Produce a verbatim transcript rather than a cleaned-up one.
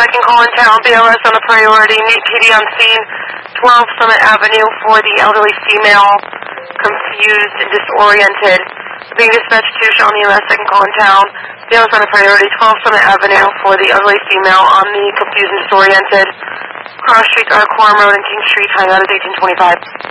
second call in town, B L S on a priority, meet P D on scene, twelve Summit Avenue for the elderly female, confused and disoriented. Being dispatched to Shawnee U S second call in town, B L S on a priority, twelve Summit Avenue for the elderly female on the confused and disoriented. Cross Streets, Arquarm Road and King Street, time out is eighteen twenty-five.